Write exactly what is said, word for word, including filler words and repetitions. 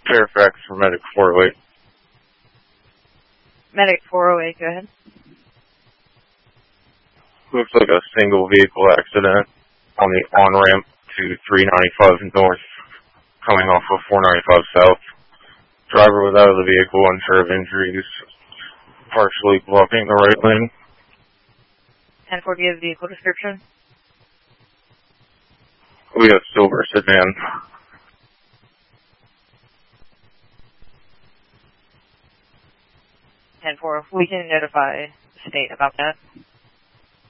Fairfax for Medic four oh eight. Medic four oh eight, go ahead. Looks like a single vehicle accident on the on-ramp to three ninety-five north, coming off of four ninety-five south. Driver was out of the vehicle, unsure of injuries, partially blocking the right lane. ten four, do you have vehicle description? We have silver sedan. ten four, we can notify the state about that.